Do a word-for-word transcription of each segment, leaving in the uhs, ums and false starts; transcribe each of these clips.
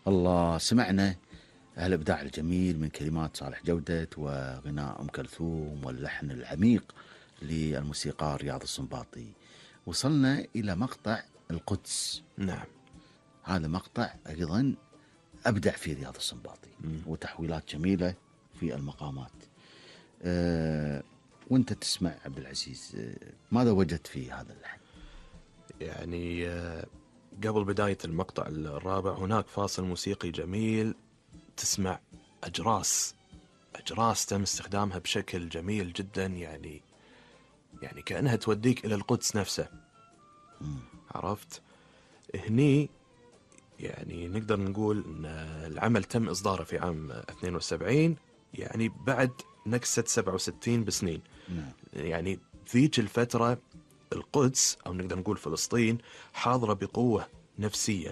الله، سمعنا هالإبداع الجميل من كلمات صالح جودة وغناء أم كلثوم واللحن العميق للموسيقار رياض السنباطي. وصلنا إلى مقطع القدس. نعم. هذا مقطع أيضا أبدع فيه رياض السنباطي وتحويلات جميلة في المقامات. أه وانت تسمع عبد العزيز، أه ماذا وجدت في هذا اللحن؟ يعني أه قبل بداية المقطع الرابع هناك فاصل موسيقي جميل، تسمع أجراس أجراس تم استخدامها بشكل جميل جدا، يعني يعني كأنها توديك إلى القدس نفسه. عرفت؟ هني يعني نقدر نقول أن العمل تم إصداره في عام اثنين وسبعين، يعني بعد نكسة سبعة وستين بسنين. يعني ذيك الفترة القدس أو نقدر نقول فلسطين حاضرة بقوة نفسيا.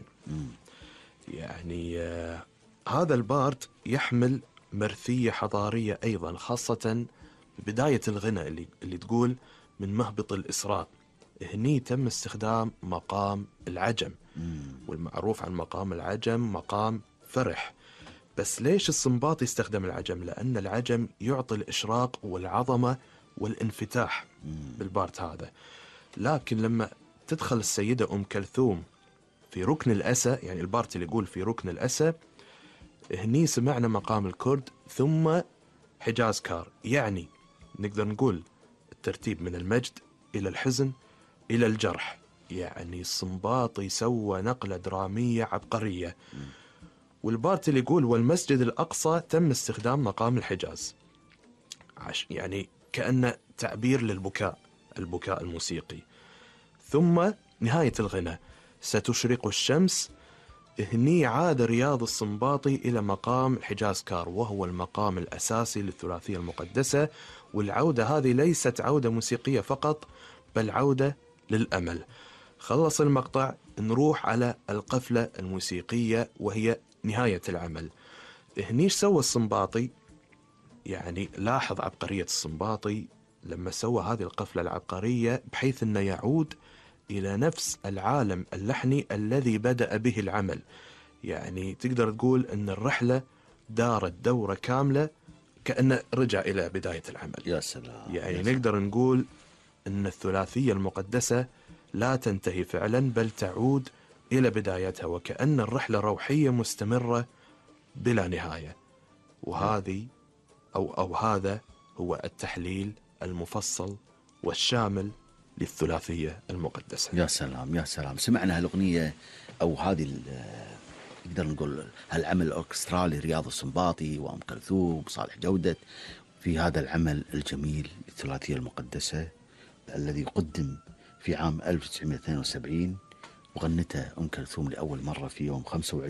يعني آه هذا البارت يحمل مرثية حضارية أيضا، خاصة بداية الغنى اللي, اللي تقول من مهبط الإسراء. هني تم استخدام مقام العجم، والمعروف عن مقام العجم مقام فرح. بس ليش السنباطي استخدم العجم؟ لأن العجم يعطي الإشراق والعظمة والانفتاح بالبارت هذا. لكن لما تدخل السيدة أم كلثوم في ركن الأسى، يعني البارت اللي يقول في ركن الأسى، هني سمعنا مقام الكرد ثم حجاز كار. يعني نقدر نقول الترتيب من المجد إلى الحزن إلى الجرح. يعني السنباطي سوى نقلة درامية عبقرية. والبارت اللي يقول والمسجد الأقصى تم استخدام مقام الحجاز، يعني كأنه تعبير للبكاء، البكاء الموسيقي. ثم نهاية الغنى ستشرق الشمس. هني عاد رياض السنباطي إلى مقام الحجاز كار، وهو المقام الأساسي للثلاثية المقدسة. والعودة هذه ليست عودة موسيقية فقط، بل عودة للأمل. خلص المقطع، نروح على القفلة الموسيقية وهي نهاية العمل. هنيش سوى السنباطي، يعني لاحظ عبقرية السنباطي لما سوى هذه القفلة العبقرية، بحيث أنه يعود إلى نفس العالم اللحني الذي بدأ به العمل. يعني تقدر تقول أن الرحلة دارت دورة كاملة، كأنه رجع إلى بداية العمل. يا سلام. يعني يا سلام. نقدر نقول أن الثلاثية المقدسة لا تنتهي فعلا، بل تعود إلى بدايتها، وكأن الرحلة روحية مستمرة بلا نهاية. وهذه أو, أو هذا هو التحليل المفصل والشامل للثلاثية المقدسة. يا سلام يا سلام. سمعنا هالأغنية أو هذه نقدر نقول هالعمل الأوركسترالي رياض السنباطي وأم كلثوم وصالح جودة في هذا العمل الجميل الثلاثية المقدسة الذي قدم في عام ألف وتسعمائة واثنين وسبعين، وغنته أم كلثوم لأول مرة في يوم خمسة وعشرين